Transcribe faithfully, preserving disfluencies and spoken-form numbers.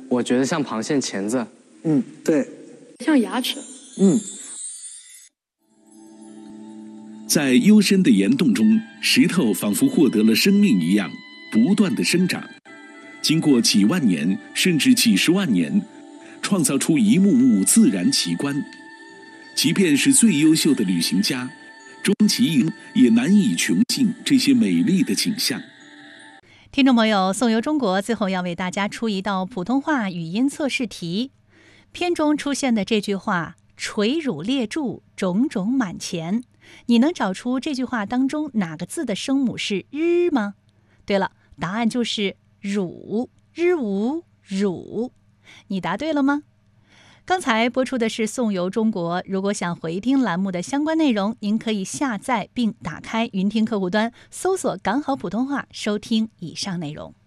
我觉得像螃蟹钳子。 嗯，对。 像牙齿。 嗯。 在幽深的岩洞中，石头仿佛获得了生命一样，不断的生长。经过几万年甚至几十万年，创造出一幕幕自然奇观。即便是最优秀的旅行家，终其也难以穷尽这些美丽的景象。 听众朋友，颂游中国最后要为大家出一道普通话语音测试题。片中出现的这句话“垂乳列柱，种种满前”，你能找出这句话当中哪个字的声母是日吗？对了，答案就是乳，日无乳。你答对了吗？刚才播出的是颂游中国，如果想回听栏目的相关内容，您可以下载并打开云听客户端，搜索港好普通话，收听以上内容。